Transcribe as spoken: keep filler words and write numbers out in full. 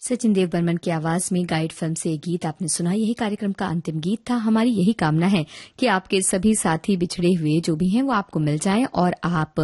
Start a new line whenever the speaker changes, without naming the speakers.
सचिन देव बर्मन की आवाज में गाइड फिल्म से एक गीत आपने सुना। यही कार्यक्रम का अंतिम गीत था। हमारी यही कामना है कि आपके सभी साथी बिछड़े हुए जो भी हैं वो आपको मिल जाएं और आप